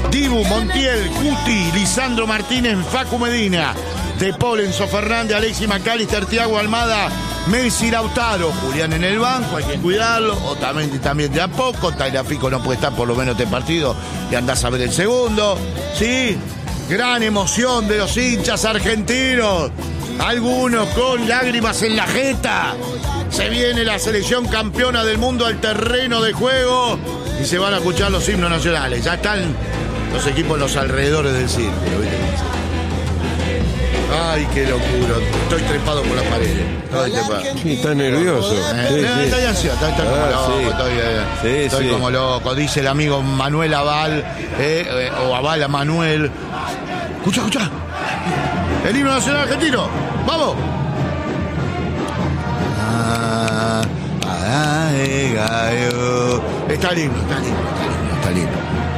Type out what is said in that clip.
Dibu, Montiel, Cuti, Lisandro Martínez, Facu Medina, De Paul, Enzo Fernández, Alexis McAllister, Thiago Almada, Messi, Lautaro, Julián en el banco, hay que cuidarlo, también de a poco. Tagliafico no puede estar por lo menos este partido y andás a ver el segundo, ¿sí? Gran emoción de los hinchas argentinos, algunos con lágrimas en la jeta. Se viene la selección campeona del mundo al terreno de juego y se van a escuchar los himnos nacionales. Ya están los equipos en los alrededores del círculo, ¿viste? Ay, qué locura. Estoy trepado por las paredes. Sí, está nervioso. Estoy ansioso, estoy como loco. Dice el amigo Manuel Aval, o Aval a Manuel. Escucha. El himno nacional argentino. ¡Vamos! Está lindo.